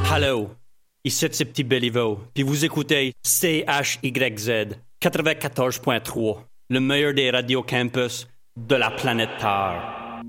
Hello, ici c'est Petit Béliveau, puis vous écoutez CHYZ 94.3, le meilleur des radios campus de la planète Terre.